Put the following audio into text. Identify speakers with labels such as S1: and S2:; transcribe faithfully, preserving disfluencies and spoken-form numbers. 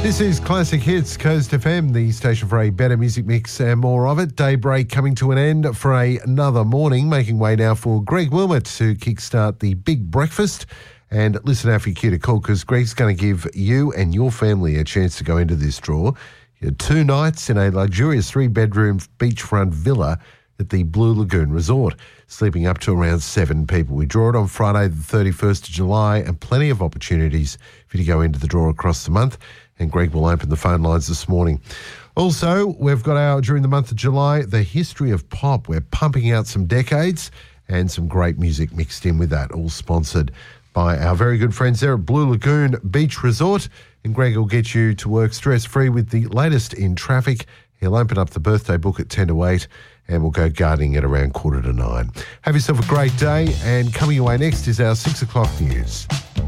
S1: This is Classic Hits, Coast F M, the station for a better music mix and more of it. Daybreak coming to an end for a, another morning, making way now for Greg Wilmot to kickstart the big breakfast. And listen out for your cue to call, because Greg's going to give you and your family a chance to go into this draw. You had two nights in a luxurious three-bedroom beachfront villa at the Blue Lagoon Resort, sleeping up to around seven people. We draw it on Friday the thirty-first of July, and plenty of opportunities for you to go into the draw across the month. And Greg will open the phone lines this morning. Also, we've got our, during the month of July, the history of pop. We're pumping out some decades and some great music mixed in with that, all sponsored by our very good friends there at Blue Lagoon Beach Resort. And Greg will get you to work stress-free with the latest in traffic. He'll open up the birthday book at ten to eight, and we'll go gardening at around quarter to nine. Have yourself a great day, and coming your way next is our six o'clock news.